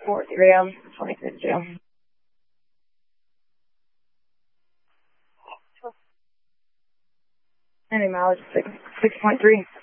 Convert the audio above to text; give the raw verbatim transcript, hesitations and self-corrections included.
four three um twenty fifty-two. Any mileage six six point three.